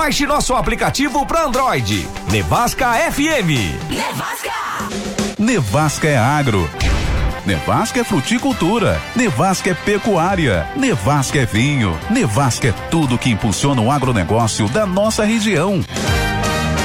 Baixe nosso aplicativo para Android. Nevasca FM. Nevasca é agro. Nevasca é fruticultura. Nevasca é pecuária. Nevasca é vinho. Nevasca é tudo que impulsiona o agronegócio da nossa região.